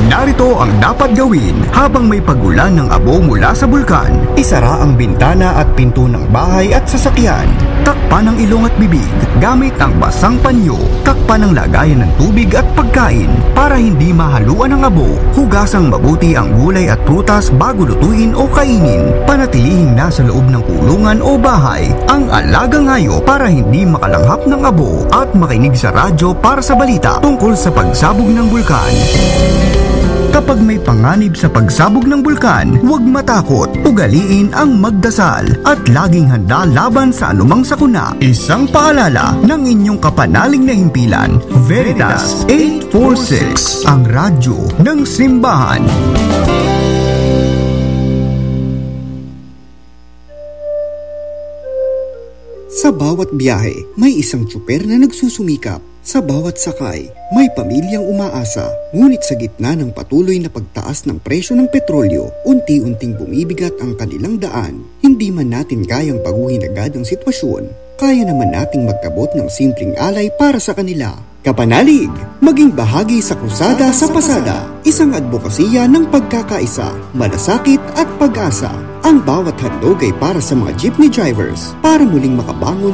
Narito ang dapat gawin habang may pagulan ng abo mula sa bulkan. Isara ang bintana at pinto ng bahay at sasakyan. Takpan ang ilong at bibig gamit ang basang panyo. Takpan ang lagayan ng tubig at pagkain para hindi mahaluan ng abo. Hugasang mabuti ang gulay at prutas bago lutuin o kainin. Panatilihing nasa loob ng kulungan o bahay ang alagang hayop para hindi makalanghap ng abo at makinig sa radyo para sa balita tungkol sa pagsabog ng bulkan. Kapag may panganib sa pagsabog ng bulkan, huwag matakot. Ugaliin ang magdasal at laging handa laban sa anumang sakuna. Isang paalala ng inyong kapanalig na himpilan, Veritas 846, ang radyo ng simbahan. Sa bawat biyahe, may isang tsuper na nagsusumikap. Sa bawat sakay, may pamilyang umaasa. Ngunit sa gitna ng patuloy na pagtaas ng presyo ng petrolyo, unti-unting bumibigat ang kanilang daan. Hindi man natin kayang baguhin agad ang sitwasyon, kaya naman nating magkabot ng simpleng alay para sa kanila. Kapanalig, maging bahagi sa krusada sa pasada. Isang advokasya ng pagkakaisa, malasakit at pag-asa. Ang bawat handog ay para sa mga jeepney drivers para muling makabangon